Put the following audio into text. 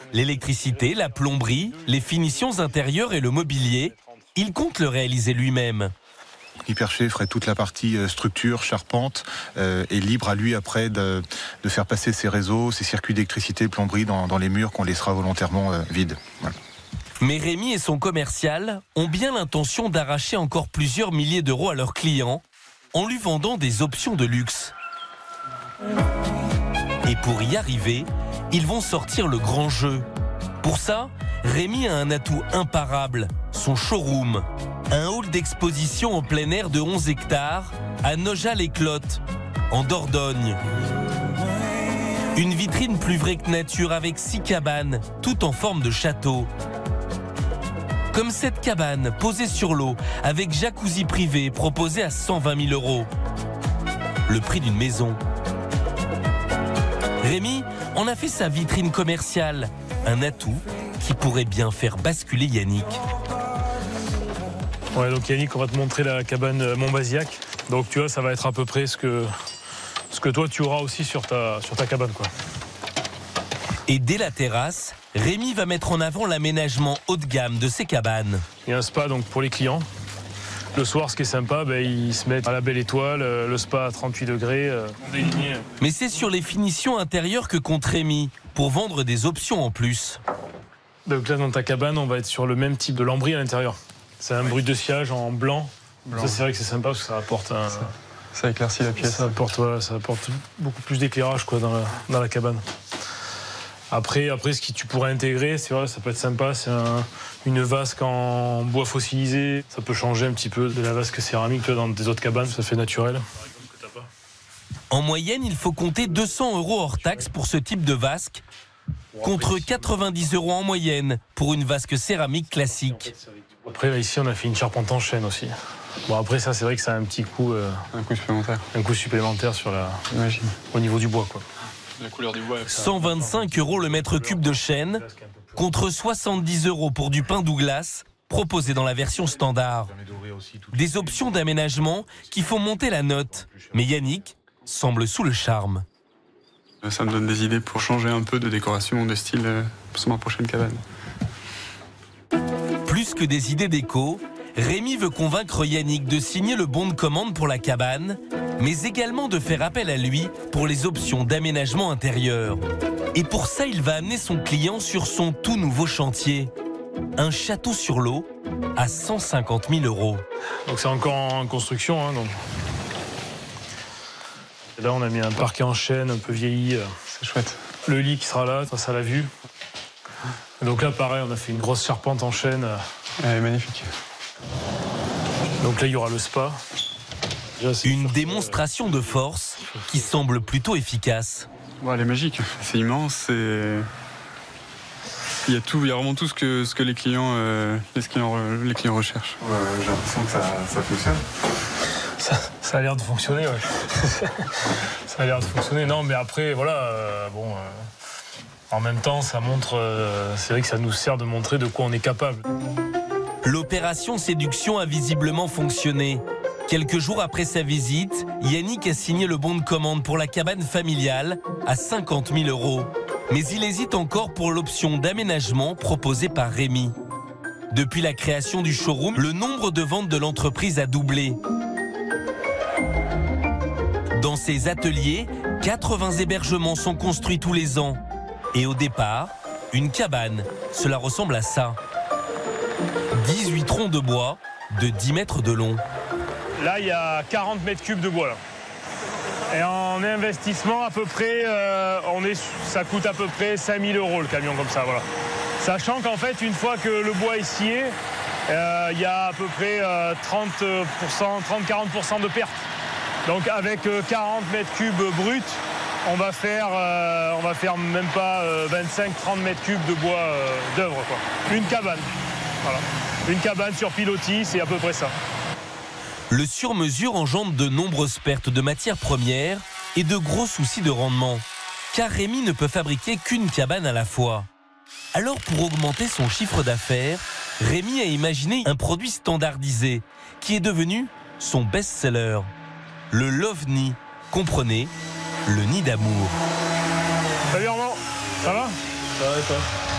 L'électricité, la plomberie, les finitions intérieures et le mobilier, il compte le réaliser lui-même. Hyperché ferait toute la partie structure, charpente, et libre à lui après de faire passer ses réseaux, ses circuits d'électricité, plomberie dans les murs qu'on laissera volontairement vides. Voilà. Mais Rémi et son commercial ont bien l'intention d'arracher encore plusieurs milliers d'euros à leurs clients en lui vendant des options de luxe. Et pour y arriver, ils vont sortir le grand jeu. Pour ça, Rémi a un atout imparable, son showroom. Un hall d'exposition en plein air de 11 hectares à Nojal-les-Clotes, en Dordogne. Une vitrine plus vraie que nature avec 6 cabanes, toutes en forme de château. Comme cette cabane posée sur l'eau avec jacuzzi privé proposée à 120 000 euros. Le prix d'une maison. Rémi en a fait sa vitrine commerciale, un atout qui pourrait bien faire basculer Yannick. Ouais, donc Yannick, on va te montrer la cabane Montbazillac. Donc tu vois, ça va être à peu près ce que toi tu auras aussi sur ta cabane, quoi. Et dès la terrasse, Rémi va mettre en avant l'aménagement haut de gamme de ses cabanes. Il y a un spa donc pour les clients. Le soir, ce qui est sympa, ils se mettent à la belle étoile, le spa à 38 degrés. Mais c'est sur les finitions intérieures que compte Rémi, pour vendre des options en plus. Donc là, dans ta cabane, on va être sur le même type de lambris à l'intérieur. C'est un brut de sciage en blanc. Ça, c'est vrai que c'est sympa parce que ça apporte un... Ça éclaircit la pièce. Ça apporte beaucoup plus d'éclairage dans la cabane. Après, ce que tu pourrais intégrer, c'est vrai, ça peut être sympa, c'est une vasque en bois fossilisé. Ça peut changer un petit peu de la vasque céramique dans des autres cabanes, ça fait naturel. En moyenne, il faut compter 200 euros hors taxe pour ce type de vasque, contre 90 euros en moyenne pour une vasque céramique classique. Après, là, ici, on a fait une charpente en chêne aussi. Bon, après, ça, c'est vrai que ça a un petit coût... Un coût supplémentaire. Un coût supplémentaire au niveau du bois, quoi. La couleur du bois. 125 euros le mètre cube de chêne, contre 70 euros pour du pin Douglas, proposé dans la version standard. Des options d'aménagement qui font monter la note. Mais Yannick semble sous le charme. Ça me donne des idées pour changer un peu de décoration, de style pour ma prochaine cabane. Plus que des idées déco, Rémi veut convaincre Yannick de signer le bon de commande pour la cabane, mais également de faire appel à lui pour les options d'aménagement intérieur. Et pour ça, il va amener son client sur son tout nouveau chantier. Un château sur l'eau à 150 000 euros. Donc c'est encore en construction. Donc. Et là, on a mis un parquet en chêne un peu vieilli. C'est chouette. Le lit qui sera là, face à la vue. Et donc là, pareil, on a fait une grosse charpente en chêne. Elle est magnifique. Donc là, il y aura le spa. Une démonstration de force qui semble plutôt efficace. Ouais, elle est magique, c'est immense. Il y a vraiment tout ce que les clients recherchent. Ouais, j'ai l'impression que ça fonctionne. Ça a l'air de fonctionner, ouais. Ça a l'air de fonctionner. Non, mais après, voilà, en même temps, ça montre. C'est vrai que ça nous sert de montrer de quoi on est capable. L'opération séduction a visiblement fonctionné. Quelques jours après sa visite, Yannick a signé le bon de commande pour la cabane familiale à 50 000 euros. Mais il hésite encore pour l'option d'aménagement proposée par Rémi. Depuis la création du showroom, le nombre de ventes de l'entreprise a doublé. Dans ses ateliers, 80 hébergements sont construits tous les ans. Et au départ, une cabane, cela ressemble à ça. 18 troncs de bois de 10 mètres de long. Là, il y a 40 mètres cubes de bois. Là. Et en investissement, à peu près, ça coûte à peu près 5 000 euros le camion comme ça. Voilà. Sachant qu'en fait, une fois que le bois est scié, il y a à peu près 30-40% de pertes. Donc avec 40 mètres cubes bruts, on va faire même pas 25-30 mètres cubes de bois d'œuvre. Une cabane. Voilà. Une cabane sur pilotis, c'est à peu près ça. Le sur-mesure engendre de nombreuses pertes de matières premières et de gros soucis de rendement, car Rémi ne peut fabriquer qu'une cabane à la fois. Alors pour augmenter son chiffre d'affaires, Rémi a imaginé un produit standardisé qui est devenu son best-seller. Le Lovni, comprenez, le nid d'amour. Salut Armand, ça va? Ça va et toi?